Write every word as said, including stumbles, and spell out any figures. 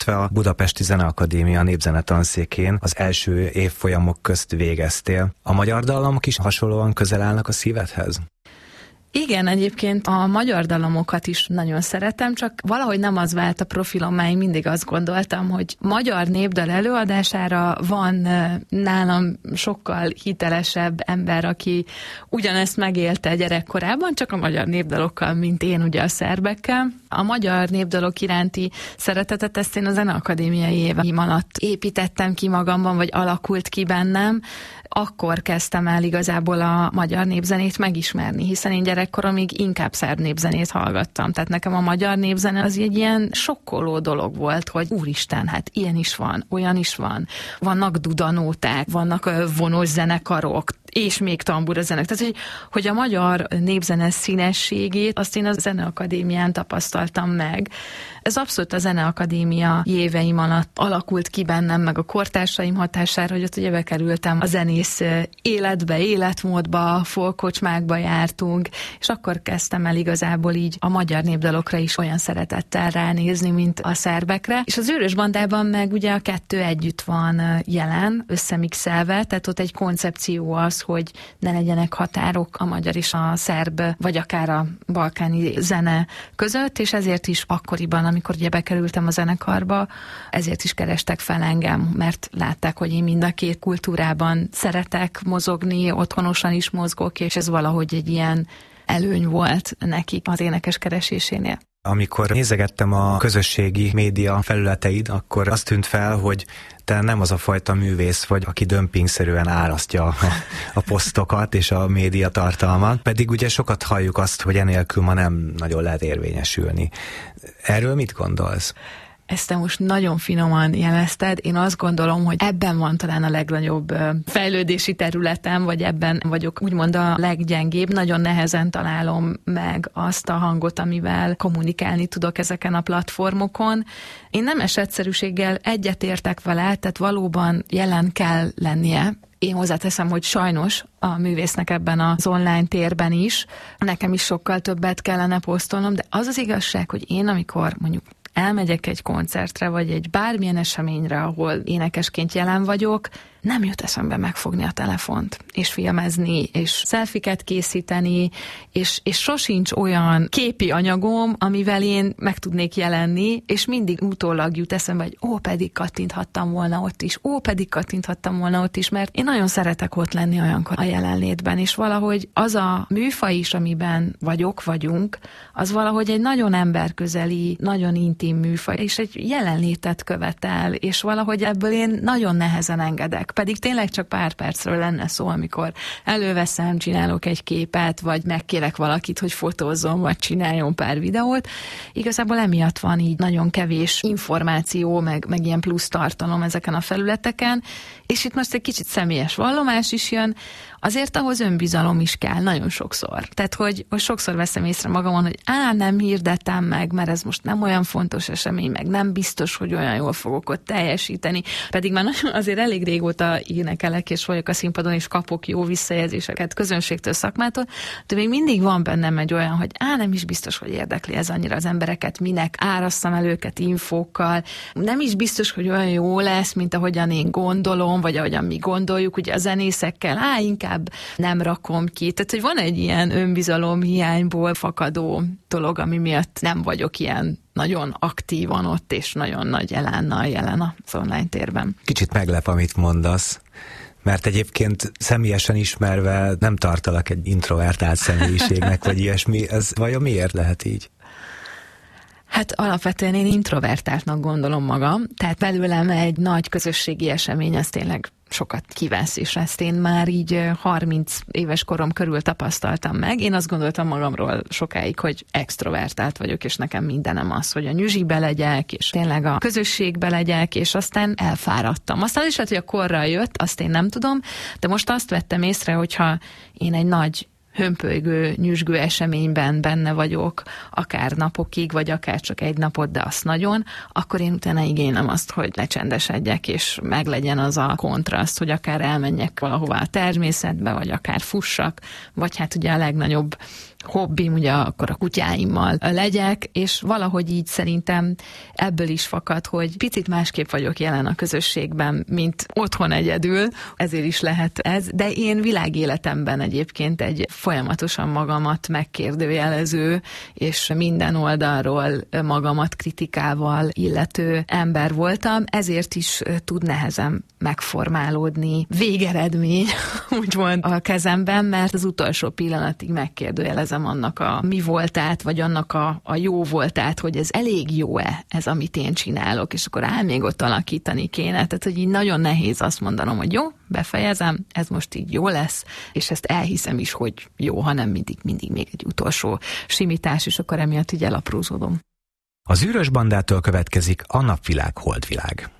illetve a Budapesti Zeneakadémia népzenetanszékén az első évfolyamok közt végeztél. A magyar dallamok is hasonlóan közel állnak a szívedhez? Igen, egyébként a magyar dalomokat is nagyon szeretem, csak valahogy nem az vált a profilom, mert én mindig azt gondoltam, hogy magyar népdal előadására van nálam sokkal hitelesebb ember, aki ugyanezt megélte gyerekkorában, csak a magyar népdalokkal, mint én ugye a szerbekkel. A magyar népdalok iránti szeretetet ezt én a Zeneakadémiai éveim alatt építettem ki magamban, vagy alakult ki bennem. Akkor kezdtem el igazából a magyar népzenét megismerni, hiszen én gyerekkoromig inkább szerb népzenét hallgattam. Tehát nekem a magyar népzene az egy ilyen sokkoló dolog volt, hogy úristen, hát ilyen is van, olyan is van. Vannak dudanóták, vannak vonós zenekarok, és még tamburazenek. Tehát, hogy, hogy a magyar népzene színességét azt én a Zeneakadémián tapasztaltam meg. Ez abszolút a Zeneakadémia éveim alatt alakult ki bennem, meg a kortársaim hatására, hogy ott ugye bekerültem a zenész életbe, életmódba, folkkocsmákba jártunk, és akkor kezdtem el igazából így a magyar népdalokra is olyan szeretettel ránézni, mint a szerbekre. És az Őrös Bandában meg ugye a kettő együtt van jelen, összemixelve, tehát ott egy koncepció az, hogy ne legyenek határok a magyar és a szerb, vagy akár a balkáni zene között, és ezért is akkoriban, amikor ugye bekerültem a zenekarba, ezért is kerestek fel engem, mert látták, hogy én mind a két kultúrában szeretek mozogni, otthonosan is mozgok, és ez valahogy egy ilyen előny volt nekik az énekes keresésénél. Amikor nézegettem a közösségi média felületeid, akkor azt tűnt fel, hogy te nem az a fajta művész vagy, aki dömpingszerűen árasztja a, a posztokat és a média tartalmat, pedig ugye sokat halljuk azt, hogy enélkül ma nem nagyon lehet érvényesülni. Erről mit gondolsz? Ezt te most nagyon finoman jelezted. Én azt gondolom, hogy ebben van talán a legnagyobb fejlődési területem, vagy ebben vagyok úgymond a leggyengébb. Nagyon nehezen találom meg azt a hangot, amivel kommunikálni tudok ezeken a platformokon. Én nem esetszerűséggel egyetértek vele, tehát valóban jelen kell lennie. Én hozzáteszem, hogy sajnos a művésznek ebben az online térben is. Nekem is sokkal többet kellene posztolnom, de az az igazság, hogy én amikor mondjuk elmegyek egy koncertre, vagy egy bármilyen eseményre, ahol énekesként jelen vagyok, nem jut eszembe megfogni a telefont, és filmezni, és szelfiket készíteni, és, és sosincs olyan képi anyagom, amivel én meg tudnék jelenni, és mindig utólag jut eszembe, hogy ó, pedig kattinthattam volna ott is, ó, pedig kattinthattam volna ott is, mert én nagyon szeretek ott lenni olyankor a jelenlétben, és valahogy az a műfaj is, amiben vagyok, vagyunk, az valahogy egy nagyon emberközeli, nagyon intim műfaj, és egy jelenlétet követel, és valahogy ebből én nagyon nehezen engedek. Pedig tényleg csak pár percről lenne szó, amikor előveszem, csinálok egy képet, vagy megkérek valakit, hogy fotózzon, vagy csináljon pár videót. Igazából emiatt van így nagyon kevés információ, meg, meg ilyen plusz tartalom ezeken a felületeken, és itt most egy kicsit személyes vallomás is jön, azért ahhoz önbizalom is kell nagyon sokszor. Tehát, hogy, hogy sokszor veszem észre magamon, hogy á, nem hirdettem meg, mert ez most nem olyan fontos esemény, meg nem biztos, hogy olyan jól fogok ott teljesíteni. Pedig már nagyon, azért elég régóta énekelek, és vagyok a színpadon, és kapok jó visszajelzéseket közönségtől, szakmától, de még mindig van bennem egy olyan, hogy á, nem is biztos, hogy érdekli ez annyira az embereket, minek árasszam el őket infókkal. Nem is biztos, hogy olyan jó lesz, mint ahogyan én gondolom, vagy ahogyan mi gondoljuk, ugye a zenészekkel, á, inkább nem rakom ki. Tehát, hogy van egy ilyen önbizalom hiányból fakadó dolog, ami miatt nem vagyok ilyen nagyon aktívan ott, és nagyon nagy elánnal jelen az online térben. Kicsit meglep, amit mondasz, mert egyébként személyesen ismerve nem tartalak egy introvertált személyiségnek, vagy ilyesmi. Ez vajon miért lehet így? Hát alapvetően én introvertáltnak gondolom magam, tehát belőlem egy nagy közösségi esemény, ez tényleg sokat kivesz, és ezt én már így harminc éves korom körül tapasztaltam meg. Én azt gondoltam magamról sokáig, hogy extrovertált vagyok, és nekem mindenem az, hogy a nyüzsibe legyek, és tényleg a közösségbe legyek, és aztán elfáradtam. Aztán is lehet, hogy a korral jött, azt én nem tudom, de most azt vettem észre, hogyha én egy nagy hömpölygő, nyüzsgő eseményben benne vagyok, akár napokig, vagy akár csak egy napot, de azt nagyon, akkor én utána igénylem azt, hogy lecsendesedjek, és meglegyen az a kontraszt, hogy akár elmenjek valahova a természetbe, vagy akár fussak, vagy hát ugye a legnagyobb hobbim, ugye akkor a kutyáimmal legyek, és valahogy így szerintem ebből is fakad, hogy picit másképp vagyok jelen a közösségben, mint otthon egyedül, ezért is lehet ez, de én világéletemben egyébként egy folyamatosan magamat megkérdőjelező, és minden oldalról magamat kritikával illető ember voltam, ezért is tud nehezen megformálódni végeredmény, úgymond a kezemben, mert az utolsó pillanatig megkérdőjelezem annak a mi voltát, vagy annak a, a jó voltát, hogy ez elég jó-e, ez, amit én csinálok, és akkor áll még ott alakítani kéne. Tehát, hogy így nagyon nehéz azt mondanom, hogy jó, befejezem, ez most így jó lesz, és ezt elhiszem is, hogy jó, hanem mindig, mindig még egy utolsó simítás, és akkor emiatt így elaprózódom. Az Űrös Bandától következik a Napvilág, Holdvilág.